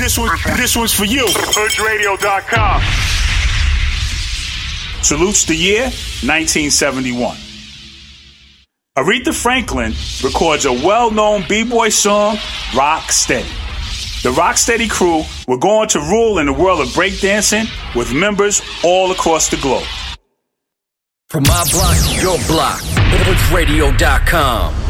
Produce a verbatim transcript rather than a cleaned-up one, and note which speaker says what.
Speaker 1: This one, this one's for you. Hood Radio dot com. Salutes the year nineteen seventy-one. Aretha Franklin records a well-known b-boy song, Rock Steady. The Rocksteady crew were going to rule in the world of breakdancing with members all across the globe.
Speaker 2: From my block to your block, Hood Radio dot com.